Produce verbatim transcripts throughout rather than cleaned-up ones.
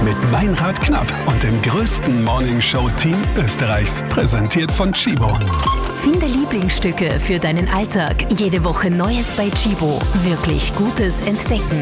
mit Meinrad Knapp und dem größten Morningshow-Team Österreichs. Präsentiert von Chibo. Finde Lieblingsstücke für deinen Alltag. Jede Woche Neues bei Chibo. Wirklich Gutes entdecken.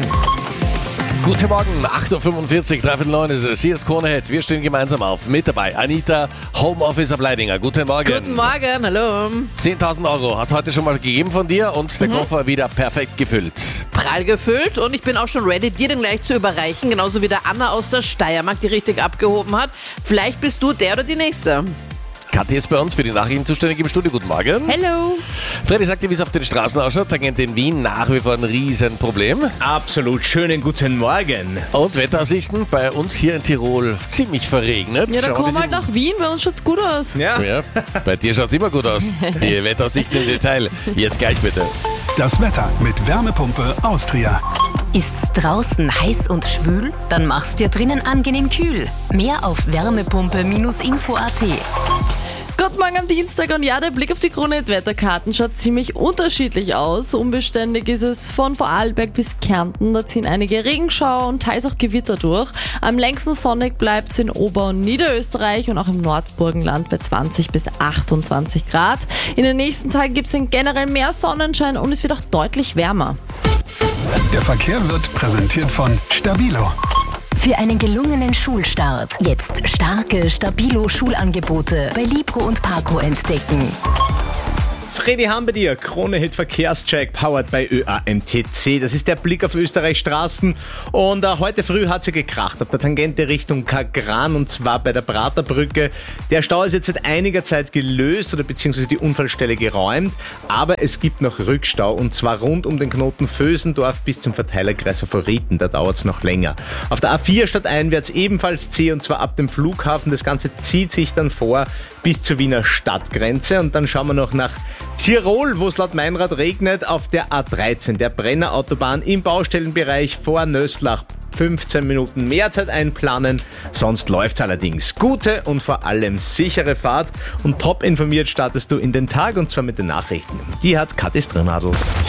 Guten Morgen, acht Uhr fünfundvierzig, dreiviertel neun ist es. Hier ist Krone-Hit. Wir stehen gemeinsam auf. Mit dabei Anita, Homeoffice ab Leidinger. Guten Morgen. Guten Morgen, hallo. zehntausend Euro hat es heute schon mal gegeben von dir und der Mhm. Koffer wieder perfekt gefüllt. Prall gefüllt und ich bin auch schon ready, dir den gleich zu überreichen. Genauso wie der Anna aus der Steiermark, die richtig abgehoben hat. Vielleicht bist du der oder die Nächste. Kathi ist bei uns für die Nachrichten zuständig im Studio. Guten Morgen. Hello. Freddy sagt dir, wie es auf den Straßen ausschaut. Tangente in Wien nach wie vor ein Riesenproblem. Absolut, schönen guten Morgen. Und Wetteraussichten bei uns hier in Tirol ziemlich verregnet. Ja, dann Schauen wir kommen wir sie- halt nach Wien, bei uns schaut's gut aus. Ja, Ja, bei dir schaut es immer gut aus. Die Wetteraussichten im Detail. Jetzt gleich bitte. Das Wetter mit Wärmepumpe Austria. Ist's draußen heiß und schwül? Dann mach's dir drinnen angenehm kühl. Mehr auf wärmepumpe Info punkt at. Guten Morgen am Dienstag und ja, der Blick auf die Krone-Wetterkarten schaut ziemlich unterschiedlich aus. Unbeständig ist es von Vorarlberg bis Kärnten. Da ziehen einige Regenschauer und teils auch Gewitter durch. Am längsten sonnig bleibt es in Ober- und Niederösterreich und auch im Nordburgenland bei zwanzig bis achtundzwanzig Grad. In den nächsten Tagen gibt es generell mehr Sonnenschein und es wird auch deutlich wärmer. Der Verkehr wird präsentiert von Stabilo. Für einen gelungenen Schulstart jetzt starke Stabilo-Schulangebote bei Libro und Parco entdecken. Freddy haben wir dir. Krone-Hit Verkehrscheck, powered by Ö A M T C. Das ist der Blick auf Österreichs Straßen. Und äh, heute früh hat sie gekracht auf der Tangente Richtung Kagran und zwar bei der Praterbrücke. Der Stau ist jetzt seit einiger Zeit gelöst oder beziehungsweise die Unfallstelle geräumt. Aber es gibt noch Rückstau und zwar rund um den Knoten Vösendorf bis zum Verteilerkreis Favoriten. Da dauert es noch länger. Auf der A vier stadteinwärts ebenfalls zäh und zwar ab dem Flughafen. Das Ganze zieht sich dann vor bis zur Wiener Stadtgrenze. Und dann schauen wir noch nach Tirol, wo es laut Meinrad regnet, auf der A dreizehn, der Brennerautobahn im Baustellenbereich vor Nöslach. fünfzehn Minuten mehr Zeit einplanen, sonst läuft's allerdings. Gute und vor allem sichere Fahrt und top informiert startest du in den Tag und zwar mit den Nachrichten. Die hat Kathi Strnadl.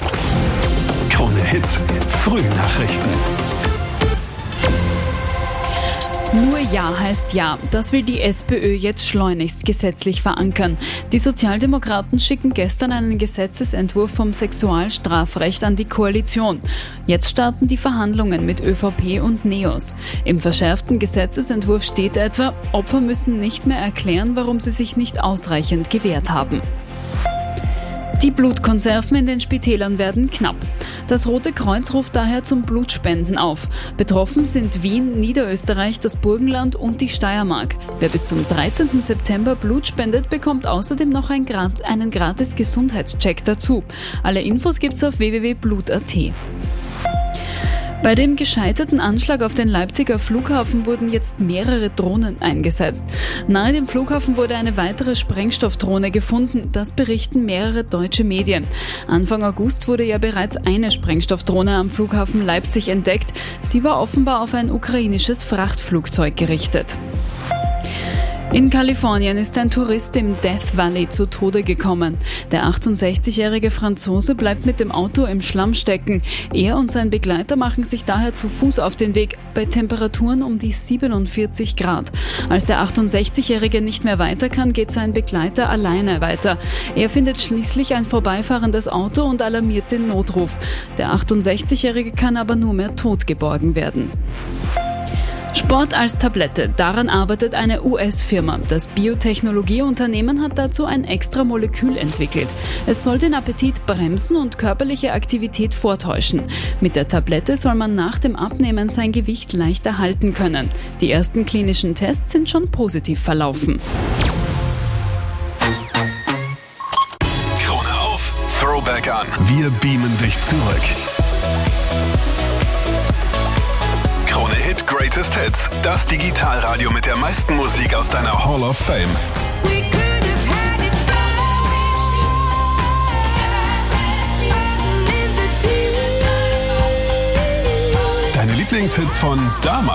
Krone-Hit Frühnachrichten. Nur Ja heißt Ja. Das will die SPÖ jetzt schleunigst gesetzlich verankern. Die Sozialdemokraten schicken gestern einen Gesetzesentwurf vom Sexualstrafrecht an die Koalition. Jetzt starten die Verhandlungen mit ÖVP und NEOS. Im verschärften Gesetzesentwurf steht etwa, Opfer müssen nicht mehr erklären, warum sie sich nicht ausreichend gewehrt haben. Die Blutkonserven in den Spitälern werden knapp. Das Rote Kreuz ruft daher zum Blutspenden auf. Betroffen sind Wien, Niederösterreich, das Burgenland und die Steiermark. Wer bis zum dreizehnten September Blut spendet, bekommt außerdem noch ein Grat- einen gratis Gesundheitscheck dazu. Alle Infos gibt's auf w w w punkt blut punkt a t. Bei dem gescheiterten Anschlag auf den Leipziger Flughafen wurden jetzt mehrere Drohnen eingesetzt. Nahe dem Flughafen wurde eine weitere Sprengstoffdrohne gefunden, das berichten mehrere deutsche Medien. Anfang August wurde ja bereits eine Sprengstoffdrohne am Flughafen Leipzig entdeckt. Sie war offenbar auf ein ukrainisches Frachtflugzeug gerichtet. In Kalifornien ist ein Tourist im Death Valley zu Tode gekommen. Der achtundsechzigjährige Franzose bleibt mit dem Auto im Schlamm stecken. Er und sein Begleiter machen sich daher zu Fuß auf den Weg, bei Temperaturen um die siebenundvierzig Grad. Als der achtundsechzigjährige nicht mehr weiter kann, geht sein Begleiter alleine weiter. Er findet schließlich ein vorbeifahrendes Auto und alarmiert den Notruf. Der achtundsechzigjährige kann aber nur mehr tot geborgen werden. Sport als Tablette. Daran arbeitet eine U S-Firma. Das Biotechnologieunternehmen hat dazu ein extra Molekül entwickelt. Es soll den Appetit bremsen und körperliche Aktivität vortäuschen. Mit der Tablette soll man nach dem Abnehmen sein Gewicht leichter halten können. Die ersten klinischen Tests sind schon positiv verlaufen. Krone auf, Throwback an. Wir beamen dich zurück. Krone-Hit Greatest Hits. Das Digitalradio mit der meisten Musik aus deiner Hall of Fame. Deine Lieblingshits von damals.